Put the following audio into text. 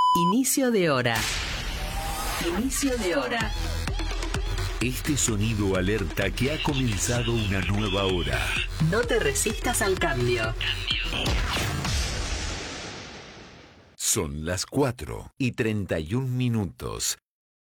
Inicio de hora. Inicio de hora. Este sonido alerta que ha comenzado una nueva hora. No te resistas al cambio. Son las 4:31.